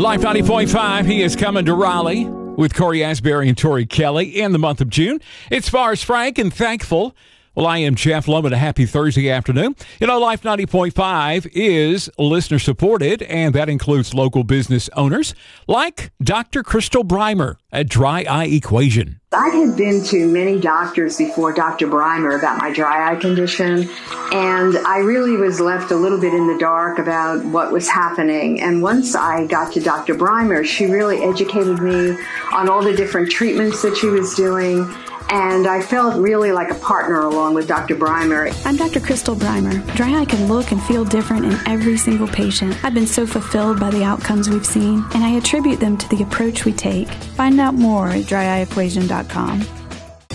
Life 90.5, he is coming to Raleigh with Corey Asbury and Tori Kelly in the month of June. It's Forrest Frank and Thankful. Well, I am Jeff Loman. A happy Thursday afternoon. You know, Life 90.5 is listener supported, and that includes local business owners like Dr. Crystal Breimer at Dry Eye Equation. I had been to many doctors before Dr. Breimer about my dry eye condition, and I really was left a little bit in the dark about what was happening. And once I got to Dr. Breimer, she really educated me on all the different treatments that she was doing. And I felt really like a partner along with Dr. Breimer. I'm Dr. Crystal Breimer. Dry eye can look and feel different in every single patient. I've been so fulfilled by the outcomes we've seen, and I attribute them to the approach we take. Find out more at dryeyequation.com.